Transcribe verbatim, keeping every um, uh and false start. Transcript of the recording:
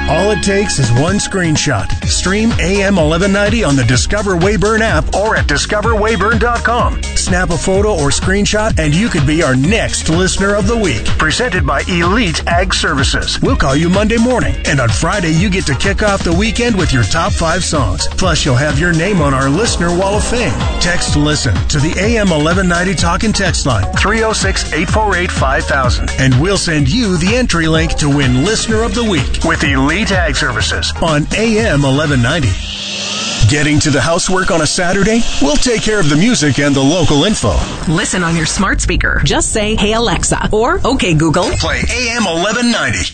All it takes is one screenshot. Stream A M eleven ninety on the Discover Wayburn app or at discover wayburn dot com. Snap a photo or screenshot and you could be our next listener of the week. Presented by Elite Ag Services. We'll call you Monday morning, and on Friday you get to kick off the weekend with your top five songs. Plus you'll have your name on our Listener Wall of Fame. Text LISTEN to the A M eleven ninety Talk and Text line three oh six, eight four eight, five thousand, and we'll send you the entry link to win Listener of the Week with Elite Ag Services on A M eleven ninety. Getting to the housework on a Saturday? We'll take care of the music and the local info. Listen on your smart speaker. Just say, "Hey Alexa," or "Okay Google, play A M eleven ninety."